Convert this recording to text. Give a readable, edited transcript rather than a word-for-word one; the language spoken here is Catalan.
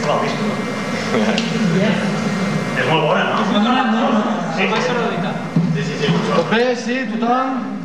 Aquesta l'heu vist, no? És molt bona, no? És molt bona, molt bona. Sí, Mai s'ha d'editar. sí. Tot bé, sí, tothom?